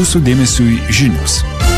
Jūsų dėmesiui žinios.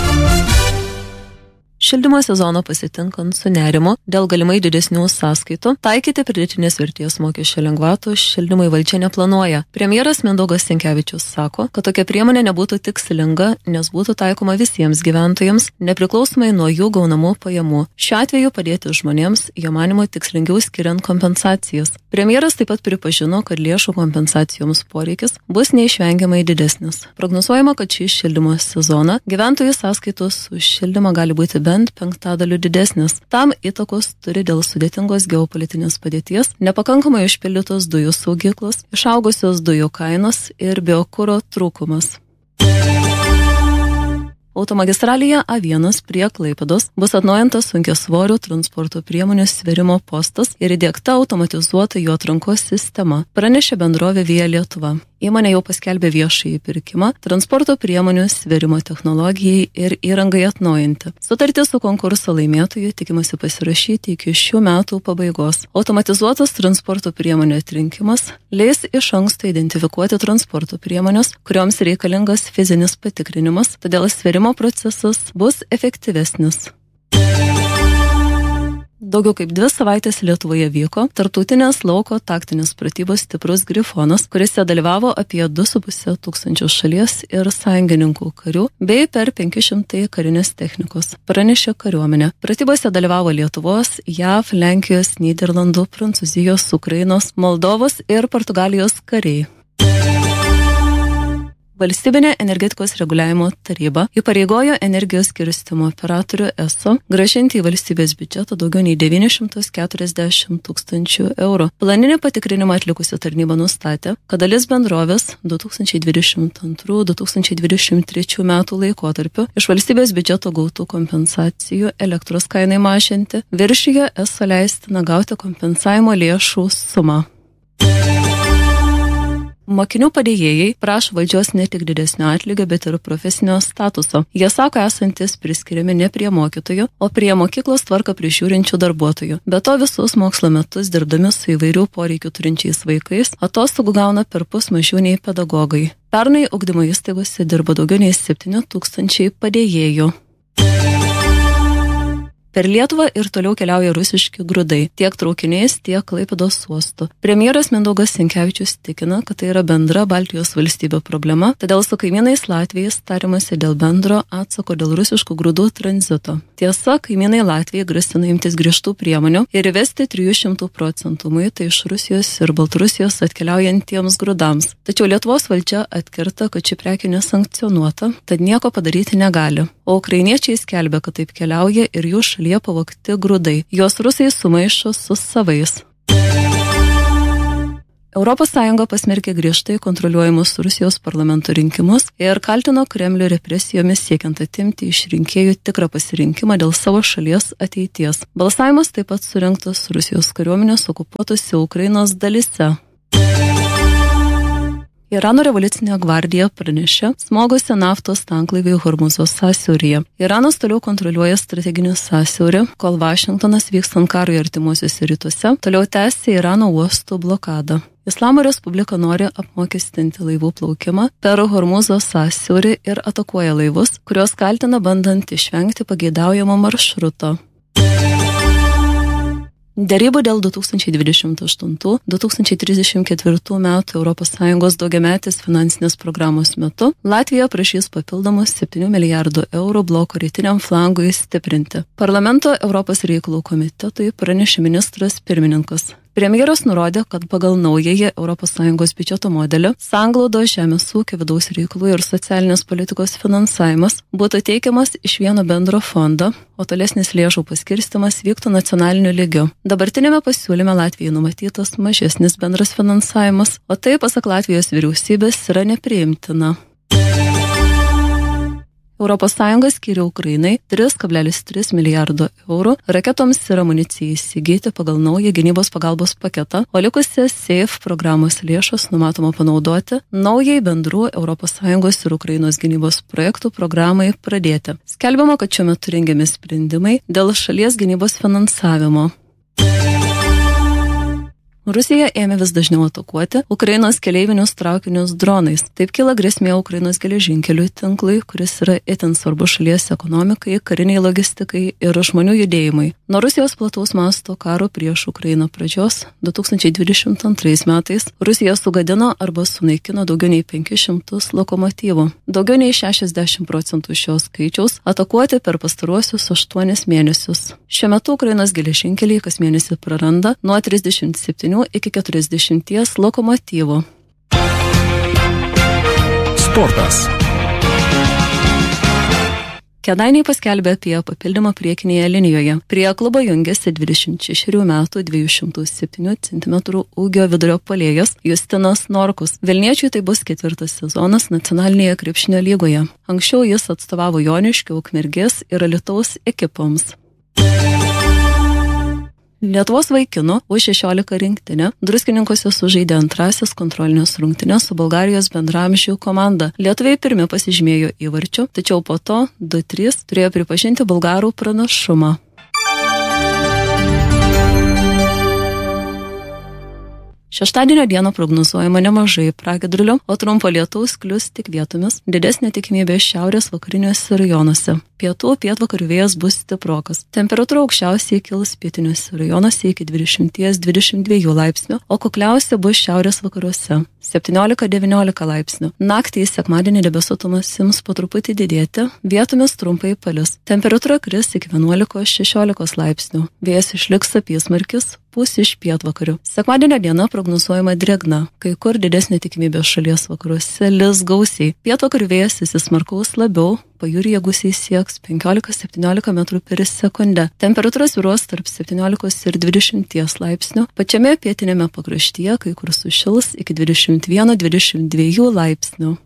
Šildymo sezoną pasitinkant su nerimu dėl galimai didesnių sąskaitų, taikyti pridėtinės vertės mokesčio lengvatų šildymui valdžia neplanuoja. Premjeras Mindaugas Sinkevičius sako, kad tokia priemonė nebūtų tikslinga, nes būtų taikoma visiems gyventojams, nepriklausomai nuo jų gaunamų pajamų. Šiuo atveju padėti žmonėms, jo manimo, tikslingiau skiriant kompensacijas. Premjeras taip pat pripažino, kad lėšų kompensacijoms poreikis bus neišvengiamai didesnis. Prognozuojama, kad šį šildymo sezoną gyventojų sąskaitos už šildymą gali būti bent 5% didesnis. Tam įtakos turi dėl sudėtingos geopolitinės padėties, nepakankamai užpildytos dujų saugyklos, išaugusios dujų kainos ir biokuro trūkumas. Automagistralėje A1 prie Klaipėdos bus atnaujintas sunkiasvorių transporto priemonių svėrimo postas ir įdiegta automatizuota jų atrankos sistema, pranešė bendrovė Via Lietuva. Įmonė jau paskelbė viešąjį pirkimą transporto priemonių svėrimo technologijai ir įrangai atnaujinti. Sutartį su konkurso laimėtoju tikimasi pasirašyti iki šių metų pabaigos. Automatizuotas transporto priemonių atrinkimas leis iš anksto identifikuoti transporto priemonės, kurioms reikalingas fizinis patikrinimas, todėl svėrimo procesas bus efektyvesnis. Daugiau kaip 2 savaitės Lietuvoje vyko tarptautinės lauko taktinės pratybos Stiprus Grifonas, kuriuose dalyvavo apie 2,5 tūkstančių šalies ir sąjungininkų karių bei per 500 karinės technikos, pranešė kariuomenė. Pratybose dalyvavo Lietuvos, JAV, Lenkijos, Nyderlandų, Prancūzijos, Ukrainos, Moldovos ir Portugalijos kariai. Valstybinė energetikos reguliavimo taryba įpareigojo energijos skirstymo operatorių ESO grąžinti į valstybės biudžetą daugiau nei 940 tūkstančių eurų. Planinį patikrinimą atlikusi tarnyba nustatė, kad dalis bendrovės 2022-2023 metų laikotarpiu iš valstybės biudžeto gautų kompensacijų elektros kainai mažinti viršijo ESO leistiną gauti kompensavimo lėšų sumą. Mokinių padėjėjai prašo valdžios ne tik didesnio atlygio, bet ir profesinio statuso. Jie sako esantis priskiriami ne prie mokytojų, o prie mokyklos tvarką prižiūrinčių darbuotojų. Be to visus mokslo metus dirbdami su įvairių poreikių turinčiais vaikais, atostogų gauna perpus mažiau nei pedagogai. Pernai ugdymo įstaigose dirbo daugiau nei 7 tūkstančiai padėjėjų. Per Lietuvą ir toliau keliauja rusiški grūdai, tiek traukiniais, tiek Klaipėdos uostu. Premjeras Mindaugas Sinkevičius tikina, kad tai yra bendra Baltijos valstybių problema, todėl su kaimynais Latvijais tariamasi dėl bendro atsako dėl rusiškų grūdų tranzito. Tiesa, kaimynai Latvijai grasina imtis griežtų priemonių ir įvesti 300% muitą iš Rusijos ir Baltarusijos atkeliaujantiems grūdams. Tačiau Lietuvos valdžia atkirta, kad ši prekė nesankcionuota, tad nieko padaryti negali. O ukrainiečiai skelbia, kad taip keliauja ir jų šalyje pavogti grūdai. Juos rusai sumaišo su savais. ES pasmerkė griežtai kontroliuojamus Rusijos parlamento rinkimus ir kaltino Kremlių represijomis siekiant atimti iš rinkėjų tikrą pasirinkimą dėl savo šalies ateities. Balsavimas taip pat surengtas Rusijos kariuomenės okupuotose Ukrainos dalyse. Irano revoliucinė gvardija pranešė smogusią naftos tanklaivį Hormuzo sąsiauryje. Iranas toliau kontroliuoja strateginį sąsiaurį, kol Vašingtonas vykstant karui artimuosiuose rytuose, toliau tęsia Irano uostų blokadą. Islamo Respublika nori apmokestinti laivų plaukimą per Hormuzo sąsiaurį ir atakuoja laivus, kuriuos kaltina bandant išvengti pageidaujamo maršruto. Derybų dėl 2028-2034 metų ES daugiametės finansinės programos metu Latvija prašys papildomus 7 milijardų eurų bloko rytiniam flangui stiprinti. Parlamento Europos reikalų komitetui pranešė ministras pirmininkas. Premjeras nurodė, kad pagal naująjį ES biudžeto modelį sanglaudos žemės ūkio vidaus reikalų ir socialinės politikos finansavimas būtų teikiamas iš vieno bendro fondo, o tolesnis lėšų paskirstymas vyktų nacionaliniu lygiu. Dabartinėme pasiūlyme Latvijai numatytas mažesnis bendras finansavimas, o tai pasak Latvijos vyriausybės yra nepriimtina. ES skyrė Ukrainai 3,3 milijardo eurų raketoms ir amunicijai įsigyti pagal naują gynybos pagalbos paketą, o likusias SAFE programos lėšas numatoma panaudoti naujai bendrų ES ir Ukrainos gynybos projektų programai pradėti. Skelbiama, kad šiuo metu rengiami sprendimai dėl šalies gynybos finansavimo. Rusija ėmė vis dažniau atakuoti Ukrainos keleivinius traukinius dronais. Taip kyla grėsmė Ukrainos geležinkelių tinklui, kuris yra itin svarbu šalies ekonomikai, kariniai logistikai ir žmonių judėjimai. Nuo Rusijos plataus masto karo prieš Ukrainą pradžios 2022 metais Rusija sugadino arba sunaikino daugiau nei 500 lokomotyvų. Daugiau nei 60% šios skaičiaus atakuoti per pastaruosius 8 mėnesius. Šiuo metu Ukrainos geležinkeliai kas mėnesį praranda nuo 37 iki 40 lokomotyvų. Sportas. Kėdainiai paskelbė apie papildymą priekinėje linijoje. Prie klubo jungiasi 26 metų 207 cm ūgio vidurio puolėjas Justinas Norkus. Vilniečiui tai bus 4. sezonas nacionalinėje krepšinio lygoje. Anksčiau jis atstovavo Joniškio, Ukmergės ir Alytaus ekipoms. Lietuvos vaikinų U16 rinktinė Druskininkuose sužaidė antrasis kontrolinės rungtynes su Bulgarijos bendramžių komanda. Lietuviai pirmi pasižymėjo įvarčiu, tačiau po to 2-3 turėjo pripažinti bulgarų pranašumą. Šeštadienio dieną prognozuojama nemažai pragiedrulių, o trumpo lietaus klius tik vietomis, didesnė tikimybė šiaurės vakariniuose rajonuose. Pietvakarių vėjas bus stiprokas. Temperatūra aukščiausiai kils pietiniuose rajonuose iki 20-22 laipsnių, o kukliausia bus šiaurės vakaruose 17-19 laipsnių. Naktį į sekmadienį debesuotumas ims po truputį didėti, vietomis trumpai palis. Temperatūra kris iki 11-16 laipsnių. Vėjas išliks apysmarkis, pūs iš pietvakarių. Sekmadienio diena prognozuojama drėgna, kai kur didesnė tikimybė šalies vakaruose lis gausiai. Pietvakarių vėjas įsismarkaus labiau, pajūryje gūsiai sieks 15-17 metrų per sekundę. Temperatūra svyruos tarp 17 ir 20 laipsnių. Pačiame pietinėme pakraštyje kai kur sušils iki 21-22 laipsnių.